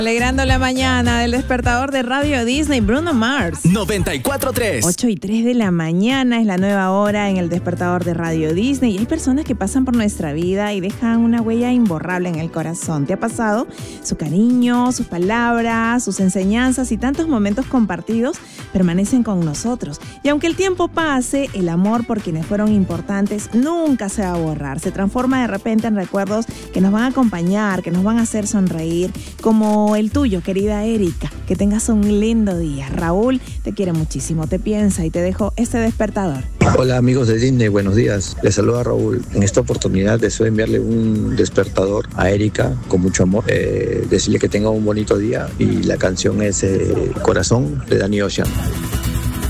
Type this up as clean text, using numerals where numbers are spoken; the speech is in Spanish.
Alegrando la mañana del despertador de Radio Disney, Bruno Mars. 94.3. 8:03 de la mañana es la nueva hora en el despertador de Radio Disney. Y hay personas que pasan por nuestra vida y dejan una huella imborrable en el corazón. ¿Te ha pasado? Su cariño, sus palabras, sus enseñanzas y tantos momentos compartidos permanecen con nosotros. Y aunque el tiempo pase, el amor por quienes fueron importantes nunca se va a borrar. Se transforma de repente en recuerdos que nos van a acompañar, que nos van a hacer sonreír, como el tuyo, querida Erika. Que tengas un lindo día. Raúl te quiere muchísimo, te piensa y te dejo este despertador. Hola amigos de Disney, buenos días. Les saluda Raúl. En esta oportunidad deseo enviarle un despertador a Erika con mucho amor. Decirle que tenga un bonito día y la canción es Corazón de Danny Ocean.